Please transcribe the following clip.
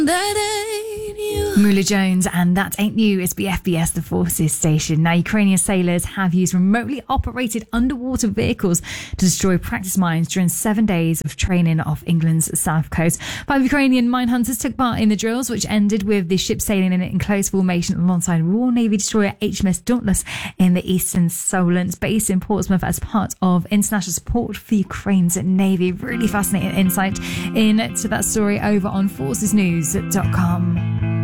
Mula Jones, and That Ain't You. It's BFBS, the Forces Station. Now, Ukrainian sailors have used remotely operated underwater vehicles to destroy practice mines during 7 days of training off England's south coast. 5 Ukrainian mine hunters took part in the drills, which ended with the ship sailing in close formation alongside Royal Navy destroyer HMS Dauntless in the Eastern Solent base in Portsmouth as part of international support for Ukraine's Navy. Really fascinating insight into that story over on forcesnews.com.